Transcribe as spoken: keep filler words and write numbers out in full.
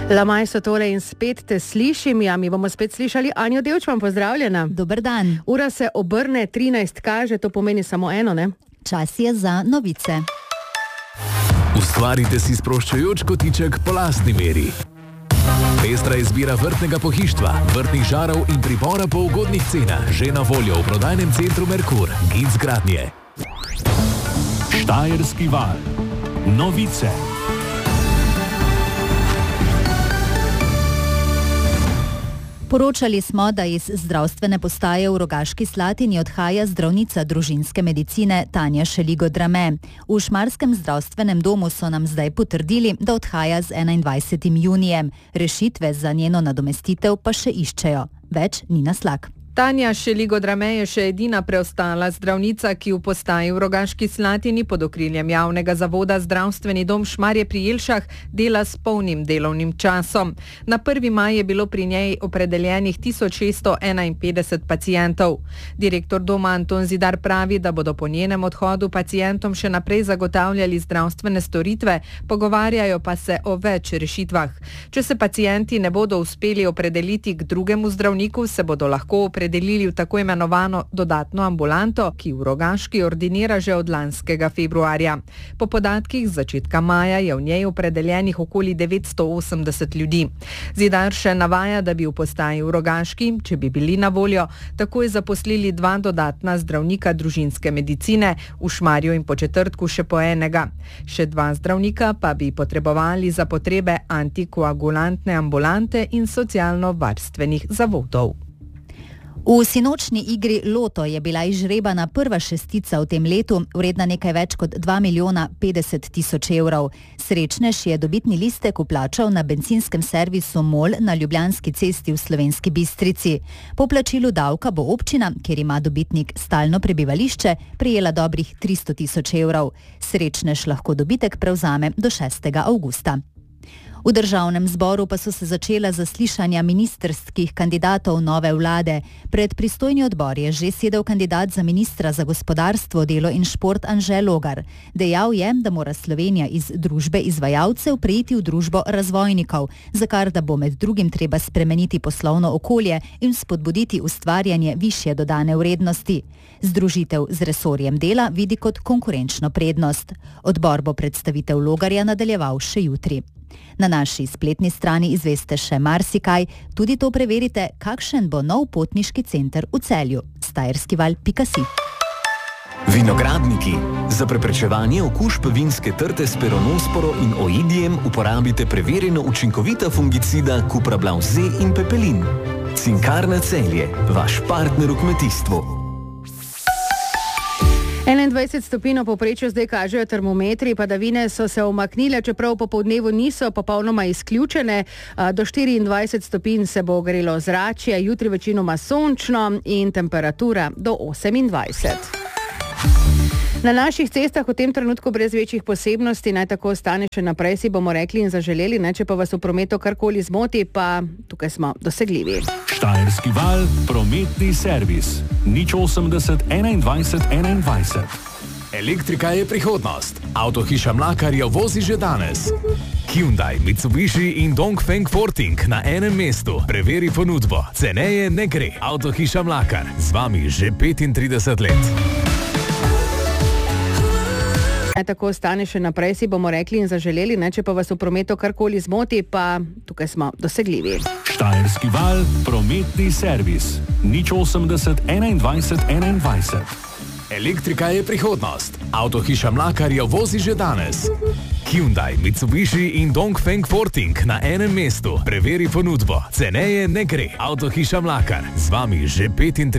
Lamaj so tole in spet te slišim, ja, mi bomo spet slišali. Anjo Devčman, pozdravljena. Dober dan. Ura se obrne, trinajst kaže, to pomeni samo eno, ne? Čas je za novice. Ustvarite si sproščajoč kotiček po lastni meri. Pestra izbira vrtnega pohištva, vrtnih žarov in pribora po ugodnih cenah, že na voljo v prodajnem centru Merkur, Gic Gradnje. Štajerski val. Novice. Poročali smo, da iz zdravstvene postaje v Rogaški Slatini odhaja zdravnica družinske medicine Tanja Šeligo-Drame. V šmarskem zdravstvenem domu so nam zdaj potrdili, da odhaja z enaindvajsetim junijem. Rešitve za njeno nadomestitev pa še iščejo. Več Nina Slak. Tanja Šeligo-Drame je še edina preostala zdravnica, ki v postaji v Rogaški Slatini pod okriljem javnega zavoda Zdravstveni dom Šmarje pri Jelšah dela s polnim delovnim časom. Na prvi maj je bilo pri njej opredeljenih tisoč šeststo enainpetdeset pacientov. Direktor doma Anton Zidar pravi, da bodo po njenem odhodu pacientom še naprej zagotavljali zdravstvene storitve, pogovarjajo pa se o več rešitvah. Če se pacienti ne bodo uspeli opredeliti k drugemu zdravniku, se bodo lahko opredelili predelili v tako imenovano dodatno ambulanto, ki v Rogaški ordinira že od lanskega februarja. Po podatkih z začetka maja je v njej opredeljenih okoli devetsto osemdeset ljudi. Zidar še navaja, da bi v postaji v Rogaški, če bi bili na voljo, takoj zaposlili dva dodatna zdravnika družinske medicine, v Šmarju in Podčetrtku še po enega. Še dva zdravnika pa bi potrebovali za potrebe antikoagulantne ambulante in socialno-varstvenih zavodov. V sinočni igri Loto je bila izžrebana prva šestica v tem letu, vredna nekaj več kot dva milijona petdeset tisoč evrov. Srečnež je dobitni listek vplačal na bencinskem servisu MOL na Ljubljanski cesti v Slovenski Bistrici. Po plačilu davka bo občina, kjer ima dobitnik stalno prebivališče, prejela dobrih tristo tisoč evrov. Srečnež lahko dobitek prevzame do šestega avgusta. V državnem zboru pa so se začela zaslišanja ministerskih kandidatov nove vlade. Pred pristojni odbor je že sedel kandidat za ministra za gospodarstvo, delo in šport Anže Logar. Dejal je, da mora Slovenija iz družbe izvajalcev preiti v družbo razvojnikov, za kar da bo med drugim treba spremeniti poslovno okolje in spodbuditi ustvarjanje višje dodane vrednosti. Združitev z resorjem dela vidi kot konkurenčno prednost. Odbor bo predstavitev Logarja nadaljeval še jutri. Na naši spletni strani izveste še marsikaj, tudi to preverite, kakšen bo nov potniški center v Celju. Štajerskival pika si. Vinogradniki. Za preprečevanje okužb vinske trte s peronosporo in oidijem uporabite preverjeno učinkovita fungicida Cuprablav Z in Pepelin. Cinkarna Celje, vaš partner v kmetijstvu. enaindvajset stopinj v povprečju zdaj kažejo termometri, padavine so se umaknile, čeprav popoldnevu niso popolnoma izključene. Do štiriindvajset stopinj se bo ogrelo zračje, jutri večinoma sončno in temperatura do osemindvajset. Na naših cestah v tem trenutku brez večjih posebnosti, naj tako ostane še naprej, si bomo rekli in zaželeli, ne, če pa vas v prometu karkoli zmoti, pa tukaj smo dosegljivi. Štajerski val, prometni servis. nič osemdeset enaindvajset enaindvajset. Elektrika je prihodnost. Avtohiša Mlakar jo vozi že danes. Hyundai, Mitsubishi in Dongfeng Forting na enem mestu. Preveri ponudbo. Ceneje ne gre. Avtohiša Mlakar. Z vami že petintrideset let. Naj tako ostane še naprej, si bomo rekli in zaželeli, ne, če pa vas v prometu karkoli zmoti, pa tukaj smo dosegljivi. Štajerski val, prometni servis. nič osemdeset enaindvajset enaindvajset. Elektrika je prihodnost. Avtohiša Mlakar jo vozi že danes. Hyundai, Mitsubishi in Dongfeng Forting na enem mestu. Preveri ponudbo. Ceneje ne gre. Avtohiša Mlakar. Z vami že petintrideset let.